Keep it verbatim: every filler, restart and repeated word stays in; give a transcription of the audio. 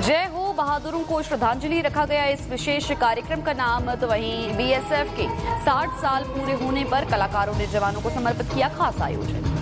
जय हो बहादुरों को श्रद्धांजलि रखा गया इस विशेष कार्यक्रम का नाम। तो वहीं बीएसएफ के साठ साल पूरे होने पर कलाकारों ने जवानों को समर्पित किया खास आयोजन।